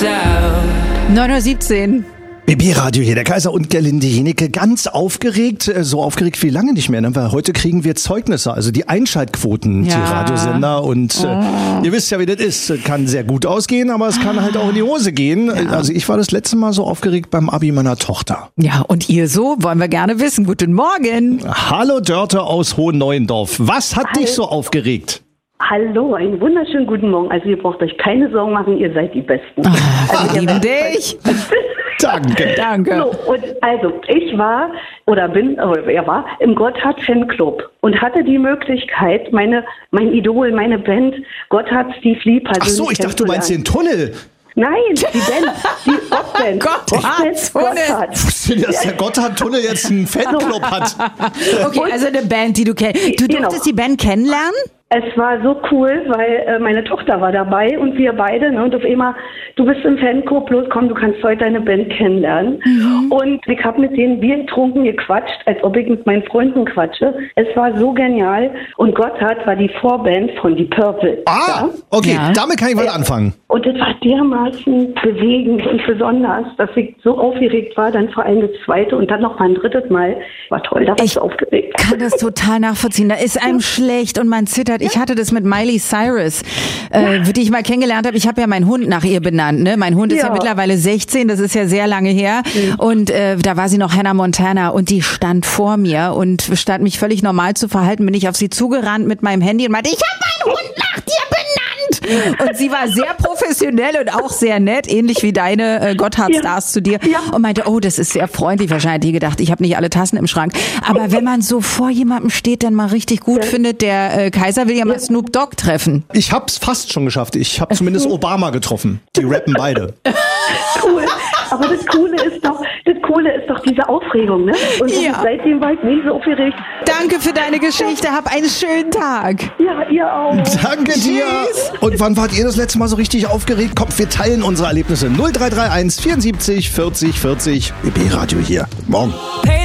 9:17 Uhr. BB-Radio hier, der Kaiser und Gerlinde Jenecke, ganz aufgeregt, so aufgeregt wie lange nicht mehr, ne? Weil heute kriegen wir Zeugnisse, also die Einschaltquoten, die Radiosender und ihr wisst ja, wie das ist, kann sehr gut ausgehen, aber es kann halt auch in die Hose gehen. Ja. Also ich war das letzte Mal so aufgeregt beim Abi meiner Tochter. Ja, und ihr so? Wollen wir gerne wissen. Guten Morgen. Hallo Dörte aus Hohenneuendorf, was hat dich so aufgeregt? Hallo, einen wunderschönen guten Morgen. Also ihr braucht euch keine Sorgen machen, ihr seid die Besten. Wir lieben dich. Danke. Danke. So, und also ich war im Gotthard Fanclub und hatte die Möglichkeit, mein Idol, meine Band Gotthard Steve Lee persönlich. Ach so, ich dachte, du meinst den Tunnel. Nein, die Band, die Rockband. Gotthard. Wusstest du, dass der Gotthard-Tunnel jetzt einen Fanclub hat? Okay, also eine Band, die du kennst. Du durftest die Band kennenlernen? Es war so cool, weil meine Tochter war dabei und wir beide, ne, und auf einmal, du bist im Fanclub, los komm, du kannst heute deine Band kennenlernen. Und ich habe mit denen Bier getrunken, gequatscht, als ob ich mit meinen Freunden quatsche. Es war so genial und Gotthard war die Vorband von Deep Purple. Okay, damit kann ich was anfangen. Und es war dermaßen bewegend und besonders, dass ich so aufgeregt war, dann vor allem das zweite und dann noch mal ein drittes Mal. War toll, da war ich so aufgeregt. Ich kann das total nachvollziehen. Da ist einem schlecht und man zittert. Ich hatte das mit Miley Cyrus, die ich mal kennengelernt habe. Ich habe ja meinen Hund nach ihr benannt. Ne? Mein Hund ist ja mittlerweile 16, das ist ja sehr lange her. Und da war sie noch Hannah Montana und die stand vor mir und statt mich völlig normal zu verhalten, bin ich auf sie zugerannt mit meinem Handy und meinte, ich habe meinen Hund nach dir benannt. Und sie war sehr professionell und auch sehr nett, ähnlich wie deine Gotthard-Stars zu dir. Und meinte, oh, das ist sehr freundlich. Wahrscheinlich hat die gedacht, ich habe nicht alle Tassen im Schrank. Aber wenn man so vor jemandem steht, dann mal richtig gut findet, der Kaiser will ja mal Snoop Dogg treffen. Ich hab's fast schon geschafft. Ich habe zumindest Obama getroffen. Die rappen beide. Cool. Aber das Coole ist doch diese Aufregung, ne? Und seitdem war ich nie so aufgeregt. Danke für deine Geschichte. Hab einen schönen Tag. Ja, ihr auch. Danke dir. Und wann wart ihr das letzte Mal so richtig aufgeregt? Kommt, wir teilen unsere Erlebnisse. 0331 74 40 40. BB Radio hier. Morgen.